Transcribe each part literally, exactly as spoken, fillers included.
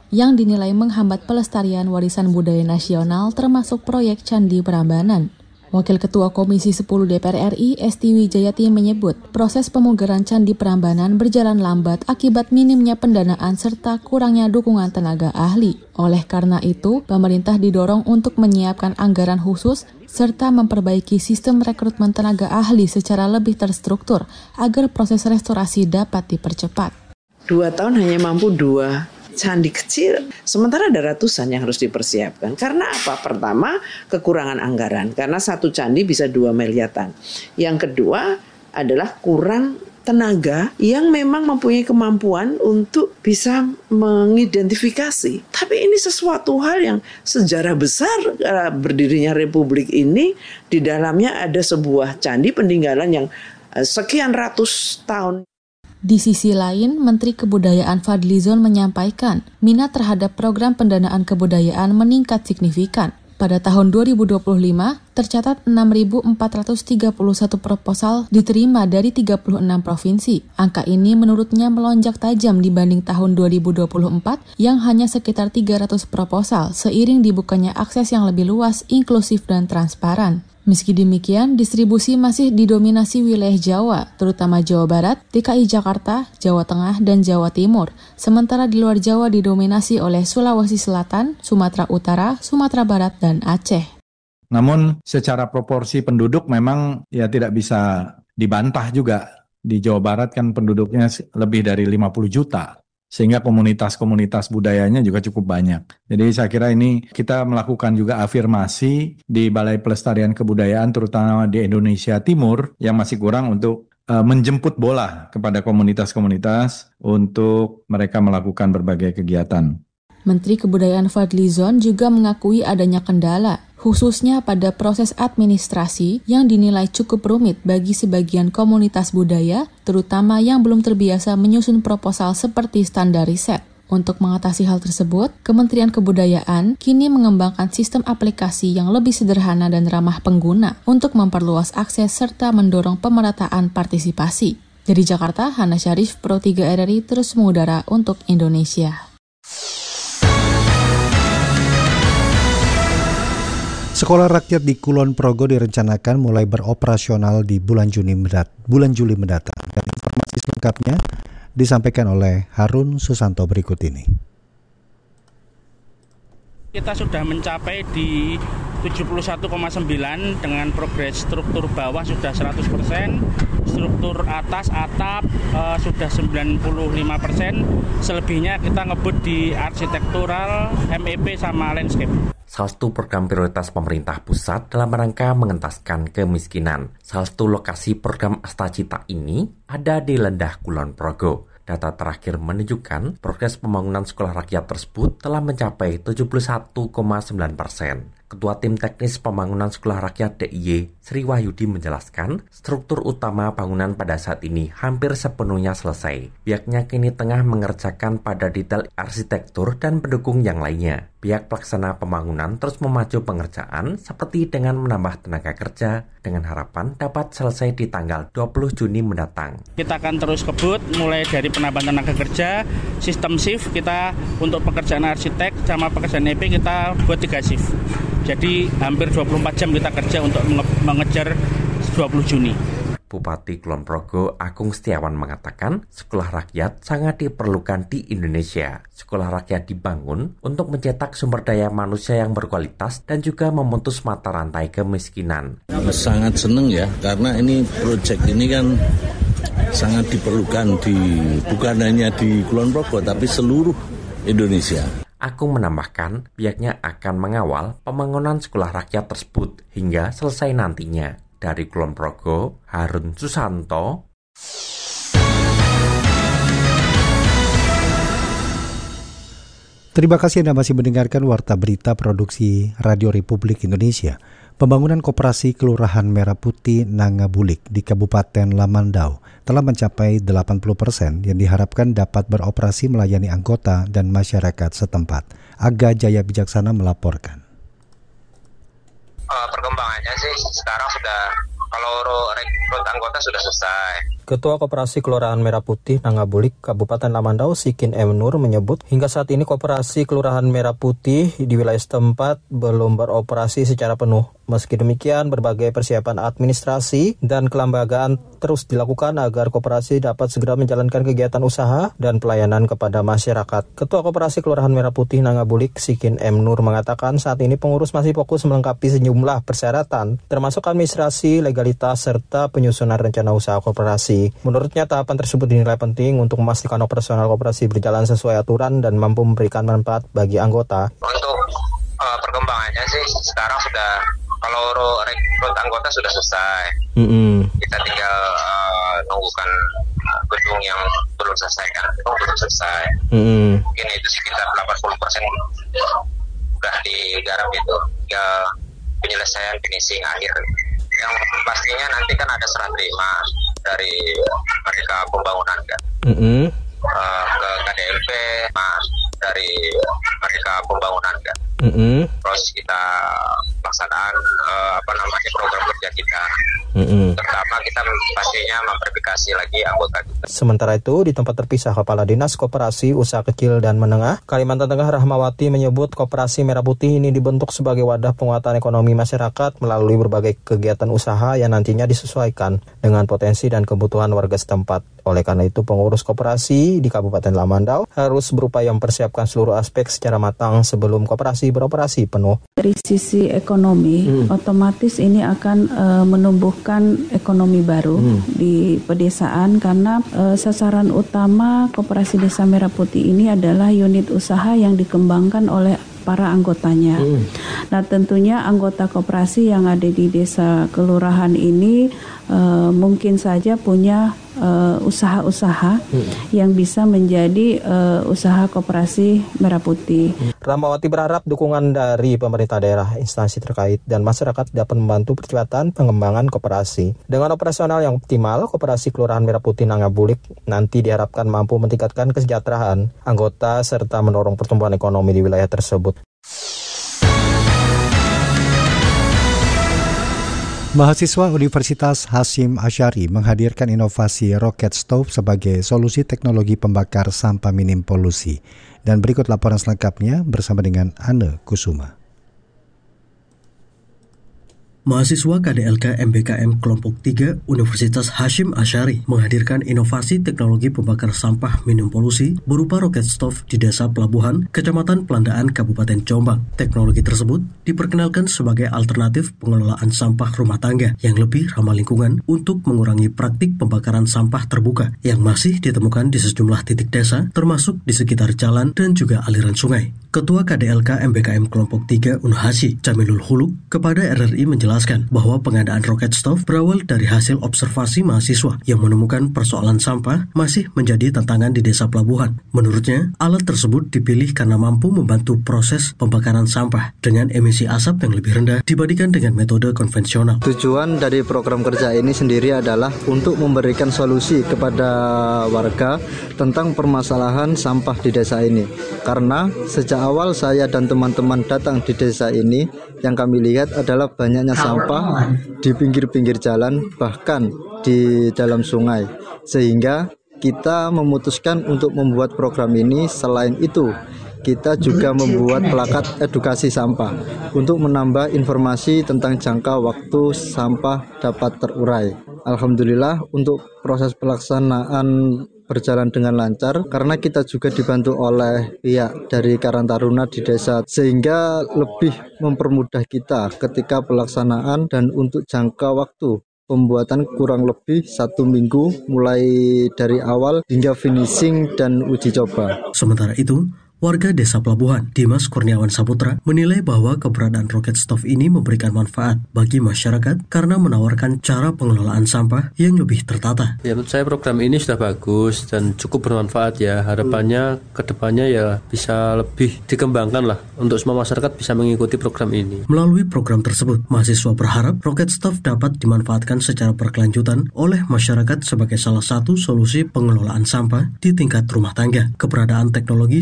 yang dinilai menghambat pelestarian warisan budaya nasional termasuk proyek Candi Prambanan. Wakil Ketua Komisi sepuluh D P R R I, Esti Wijayati menyebut proses pemugaran Candi Prambanan berjalan lambat akibat minimnya pendanaan serta kurangnya dukungan tenaga ahli. Oleh karena itu, pemerintah didorong untuk menyiapkan anggaran khusus serta memperbaiki sistem rekrutmen tenaga ahli secara lebih terstruktur agar proses restorasi dapat dipercepat. Dua tahun hanya mampu dua candi kecil, sementara ada ratusan yang harus dipersiapkan. Karena apa? Pertama, kekurangan anggaran, karena satu candi bisa dua miliaran. Yang kedua adalah kurang tenaga yang memang mempunyai kemampuan untuk bisa mengidentifikasi. Tapi ini sesuatu hal yang sejarah besar berdirinya Republik ini, di dalamnya ada sebuah candi peninggalan yang sekian ratus tahun. Di sisi lain, Menteri Kebudayaan Fadlizon menyampaikan minat terhadap program pendanaan kebudayaan meningkat signifikan. Pada tahun dua ribu dua puluh lima, tercatat enam ribu empat ratus tiga puluh satu proposal diterima dari tiga puluh enam provinsi. Angka ini menurutnya melonjak tajam dibanding tahun dua ribu dua puluh empat yang hanya sekitar tiga ratus proposal seiring dibukanya akses yang lebih luas, inklusif, dan transparan. Meski demikian, distribusi masih didominasi wilayah Jawa, terutama Jawa Barat, D K I Jakarta, Jawa Tengah, dan Jawa Timur. Sementara di luar Jawa didominasi oleh Sulawesi Selatan, Sumatera Utara, Sumatera Barat, dan Aceh. Namun secara proporsi penduduk memang ya tidak bisa dibantah juga. Di Jawa Barat kan penduduknya lebih dari lima puluh juta. Sehingga komunitas-komunitas budayanya juga cukup banyak. Jadi saya kira ini kita melakukan juga afirmasi di Balai Pelestarian Kebudayaan terutama di Indonesia Timur yang masih kurang untuk uh, menjemput bola kepada komunitas-komunitas untuk mereka melakukan berbagai kegiatan. Menteri Kebudayaan Fadlizon juga mengakui adanya kendala, khususnya pada proses administrasi yang dinilai cukup rumit bagi sebagian komunitas budaya, terutama yang belum terbiasa menyusun proposal seperti standar riset. Untuk mengatasi hal tersebut, Kementerian Kebudayaan kini mengembangkan sistem aplikasi yang lebih sederhana dan ramah pengguna untuk memperluas akses serta mendorong pemerataan partisipasi. Dari Jakarta, Hana Syarif, Pro tiga R R I terus mengudara untuk Indonesia. Sekolah rakyat di Kulon Progo direncanakan mulai beroperasional di bulan Juni mendat- bulan Juli mendatang. Dan informasi selengkapnya disampaikan oleh Harun Susanto berikut ini. Kita sudah mencapai di tujuh puluh satu koma sembilan dengan progres struktur bawah sudah seratus persen, struktur atas atap uh, sudah sembilan puluh lima persen, selebihnya kita ngebut di arsitektural, M E P sama landscape. Salah satu program prioritas pemerintah pusat dalam rangka mengentaskan kemiskinan. Salah satu lokasi program Astacita ini ada di Lendah Kulon Progo. Data terakhir menunjukkan progres pembangunan sekolah rakyat tersebut telah mencapai tujuh puluh satu koma sembilan persen. Ketua Tim Teknis Pembangunan Sekolah Rakyat D I Y, Sri Wahyudi menjelaskan, struktur utama bangunan pada saat ini hampir sepenuhnya selesai. Pihaknya kini tengah mengerjakan pada detail arsitektur dan pendukung yang lainnya. Pihak pelaksana pembangunan terus memacu pengerjaan seperti dengan menambah tenaga kerja dengan harapan dapat selesai di tanggal dua puluh Juni mendatang. Kita akan terus kebut mulai dari penambahan tenaga kerja, sistem shift kita untuk pekerjaan arsitek sama pekerjaan E P kita buat tiga shift. Jadi hampir dua puluh empat jam kita kerja untuk mengejar dua puluh Juni. Bupati Kulon Progo Agung Setiawan mengatakan sekolah rakyat sangat diperlukan di Indonesia. Sekolah rakyat dibangun untuk mencetak sumber daya manusia yang berkualitas dan juga memutus mata rantai kemiskinan. Sangat senang ya, karena ini proyek ini kan sangat diperlukan di bukan hanya di Kulon Progo tapi seluruh Indonesia. Agung menambahkan pihaknya akan mengawal pembangunan sekolah rakyat tersebut hingga selesai nantinya. Dari Kulon Progo, Harun Susanto. Terima kasih Anda masih mendengarkan Warta Berita Produksi Radio Republik Indonesia. Pembangunan Koperasi Kelurahan Merah Putih Nangabulik di Kabupaten Lamandau telah mencapai delapan puluh persen yang diharapkan dapat beroperasi melayani anggota dan masyarakat setempat. Aga Jaya Bijaksana melaporkan. Uh, perkembangannya sih sekarang sudah, kalau rekrut anggota sudah selesai, Ketua Koperasi Kelurahan Merah Putih Nangabulik, Kabupaten Lamandau, Sikin M. Nur menyebut hingga saat ini Koperasi Kelurahan Merah Putih di wilayah setempat belum beroperasi secara penuh. Meski demikian, berbagai persiapan administrasi dan kelembagaan terus dilakukan agar koperasi dapat segera menjalankan kegiatan usaha dan pelayanan kepada masyarakat. Ketua Koperasi Kelurahan Merah Putih Nangabulik, Sikin M. Nur mengatakan saat ini pengurus masih fokus melengkapi sejumlah persyaratan, termasuk administrasi, legalitas, serta penyusunan rencana usaha koperasi. Menurutnya, tahapan tersebut dinilai penting untuk memastikan operasional koperasi berjalan sesuai aturan dan mampu memberikan manfaat bagi anggota. Untuk uh, perkembangannya sih sekarang sudah, kalau rekrut anggota sudah selesai. Mm-hmm. Kita tinggal uh, nunggukan gedung yang belum selesai kan, gedung belum selesai. Mm-hmm. Mungkin itu sekitar delapan puluh persen sudah digarap itu, tinggal penyelesaian finishing akhir. Yang pastinya nanti kan ada serah terima dari mereka pembangunan kan. Mm-hmm. Uh, ke K D L P, nah, dari mereka pembangunan kan. Mm-hmm. Terus kita pelaksanaan uh, apa namanya program kerja kita. Mm-hmm. Terutama kita pastinya memverifikasi lagi anggota kita. Sementara itu, di tempat terpisah, Kepala Dinas Koperasi Usaha Kecil dan Menengah Kalimantan Tengah Rahmawati menyebut Koperasi Merah Putih ini dibentuk sebagai wadah penguatan ekonomi masyarakat melalui berbagai kegiatan usaha yang nantinya disesuaikan dengan potensi dan kebutuhan warga setempat. Oleh karena itu, pengurus koperasi di Kabupaten Lamandau harus berupaya mempersiapkan seluruh aspek secara matang sebelum koperasi beroperasi penuh. Dari sisi ekonomi, hmm. otomatis ini akan uh, menumbuhkan ekonomi baru hmm. di pedesaan karena uh, sasaran utama Koperasi Desa Merah Putih ini adalah unit usaha yang dikembangkan oleh para anggotanya. Hmm. Nah, tentunya anggota koperasi yang ada di desa kelurahan ini uh, mungkin saja punya uh, usaha-usaha hmm. yang bisa menjadi uh, usaha Koperasi Merah Putih. Rahmawati berharap dukungan dari pemerintah daerah, instansi terkait, dan masyarakat dapat membantu percepatan pengembangan koperasi. Dengan operasional yang optimal, Koperasi Kelurahan Merah Putih Nangabulik nanti diharapkan mampu meningkatkan kesejahteraan anggota serta mendorong pertumbuhan ekonomi di wilayah tersebut. Mahasiswa Universitas Hasyim Asy'ari menghadirkan inovasi roket stove sebagai solusi teknologi pembakar sampah minim polusi. Dan berikut laporan selengkapnya bersama dengan Anne Kusuma. Mahasiswa K D L K M B K M Kelompok tiga Universitas Hasyim Asy'ari menghadirkan inovasi teknologi pembakar sampah minim polusi berupa roket stove di Desa Pelabuhan, Kecamatan Pelandaan, Kabupaten Jombang. Teknologi tersebut diperkenalkan sebagai alternatif pengelolaan sampah rumah tangga yang lebih ramah lingkungan untuk mengurangi praktik pembakaran sampah terbuka yang masih ditemukan di sejumlah titik desa, termasuk di sekitar jalan dan juga aliran sungai. Ketua K D L K M B K M Kelompok tiga Unhasi, Jamilul Huluk, kepada R R I menjelaskan bahwa pengadaan roket stove berawal dari hasil observasi mahasiswa yang menemukan persoalan sampah masih menjadi tantangan di Desa Pelabuhan. Menurutnya, alat tersebut dipilih karena mampu membantu proses pembakaran sampah dengan emisi asap yang lebih rendah dibandingkan dengan metode konvensional. Tujuan dari program kerja ini sendiri adalah untuk memberikan solusi kepada warga tentang permasalahan sampah di desa ini. Karena sejak awal saya dan teman-teman datang di desa ini, yang kami lihat adalah banyaknya sampah di pinggir-pinggir jalan, bahkan di dalam sungai. Sehingga kita memutuskan untuk membuat program ini. Selain itu, kita juga membuat plakat edukasi sampah untuk menambah informasi tentang jangka waktu sampah dapat terurai. Alhamdulillah untuk proses pelaksanaan berjalan dengan lancar karena kita juga dibantu oleh pihak dari Karang Taruna di desa sehingga lebih mempermudah kita ketika pelaksanaan. Dan untuk jangka waktu pembuatan kurang lebih satu minggu mulai dari awal hingga finishing dan uji coba. Sementara itu, warga Desa Pelabuhan, Dimas Kurniawan Saputra, menilai bahwa keberadaan roket stove ini memberikan manfaat bagi masyarakat karena menawarkan cara pengelolaan sampah yang lebih tertata. Ya, menurut saya program ini sudah bagus dan cukup bermanfaat ya. Harapannya ke depannya ya bisa lebih dikembangkan lah untuk semua masyarakat bisa mengikuti program ini. Melalui program tersebut, mahasiswa berharap roket stove dapat dimanfaatkan secara berkelanjutan oleh masyarakat sebagai salah satu solusi pengelolaan sampah di tingkat rumah tangga. Keberadaan teknologi sederhana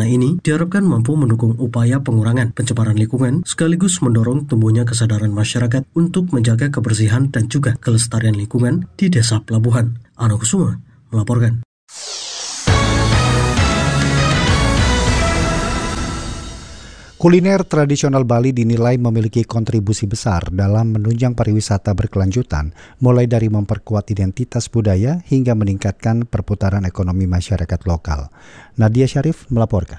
sederhana ini diharapkan mampu mendukung upaya pengurangan pencemaran lingkungan sekaligus mendorong tumbuhnya kesadaran masyarakat untuk menjaga kebersihan dan juga kelestarian lingkungan di Desa Pelabuhan. Ano Kusuma melaporkan. Kuliner tradisional Bali dinilai memiliki kontribusi besar dalam menunjang pariwisata berkelanjutan, mulai dari memperkuat identitas budaya hingga meningkatkan perputaran ekonomi masyarakat lokal. Nadia Syarif melaporkan.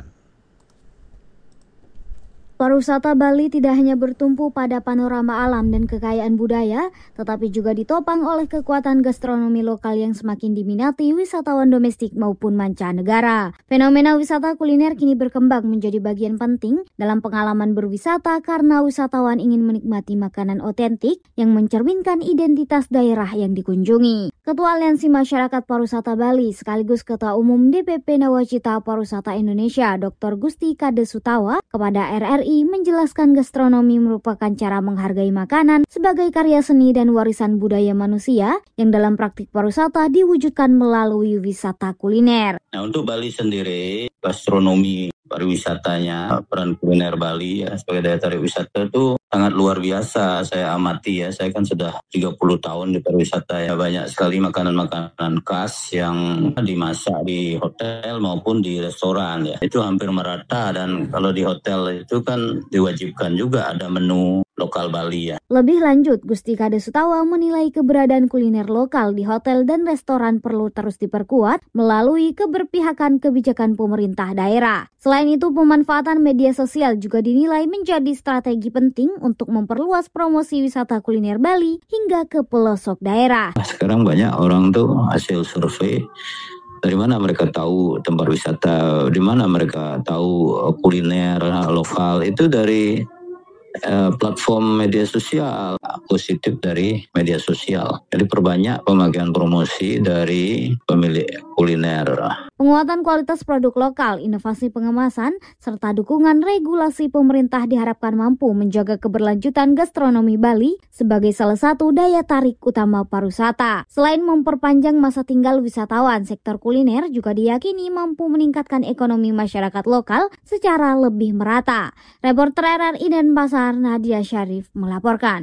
Pariwisata Bali tidak hanya bertumpu pada panorama alam dan kekayaan budaya, tetapi juga ditopang oleh kekuatan gastronomi lokal yang semakin diminati wisatawan domestik maupun mancanegara. Fenomena wisata kuliner kini berkembang menjadi bagian penting dalam pengalaman berwisata karena wisatawan ingin menikmati makanan otentik yang mencerminkan identitas daerah yang dikunjungi. Ketua Aliansi Masyarakat Pariwisata Bali sekaligus Ketua Umum D P P Nawacita Pariwisata Indonesia Doktor Gusti Kade Sutawa kepada R R I menjelaskan gastronomi merupakan cara menghargai makanan sebagai karya seni dan warisan budaya manusia yang dalam praktik pariwisata diwujudkan melalui wisata kuliner. Nah, untuk Bali sendiri, gastronomi pariwisatanya, peran kuliner Bali ya sebagai daya tarik wisata itu sangat luar biasa. Saya amati ya, saya kan sudah tiga puluh tahun di pariwisata ya, banyak sekali makanan-makanan khas yang dimasak di hotel maupun di restoran ya. Itu hampir merata, dan kalau di hotel itu kan diwajibkan juga ada menu lokal Bali ya. Lebih lanjut, Gusti Kade Sutawa menilai keberadaan kuliner lokal di hotel dan restoran perlu terus diperkuat melalui keberpihakan kebijakan pemerintah daerah. Selain itu, pemanfaatan media sosial juga dinilai menjadi strategi penting untuk memperluas promosi wisata kuliner Bali hingga ke pelosok daerah. Sekarang banyak orang tuh hasil survei, dari mana mereka tahu tempat wisata, di mana mereka tahu kuliner lokal, itu dari Uh, platform media sosial, positif dari media sosial. Jadi perbanyak pemakaian promosi dari pemilik kuliner. Penguatan kualitas produk lokal, inovasi pengemasan, serta dukungan regulasi pemerintah diharapkan mampu menjaga keberlanjutan gastronomi Bali sebagai salah satu daya tarik utama pariwisata. Selain memperpanjang masa tinggal wisatawan, sektor kuliner juga diyakini mampu meningkatkan ekonomi masyarakat lokal secara lebih merata. Reporter R R I Denpasar Nadia Syarif melaporkan.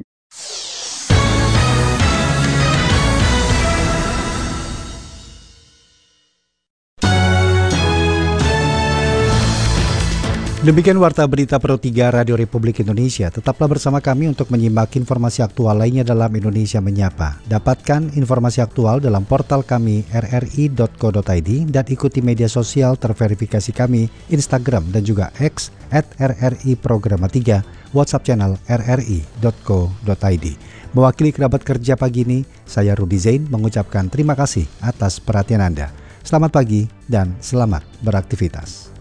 Demikian Warta Berita Pro tiga Radio Republik Indonesia. Tetaplah bersama kami untuk menyimak informasi aktual lainnya dalam Indonesia Menyapa. Dapatkan informasi aktual dalam portal kami r r i dot co dot i d dan ikuti media sosial terverifikasi kami, Instagram dan juga X at r r i programa tiga, WhatsApp channel r r i dot co dot i d. Mewakili kerabat kerja pagi ini, saya Rudi Zain mengucapkan terima kasih atas perhatian Anda. Selamat pagi dan selamat beraktivitas.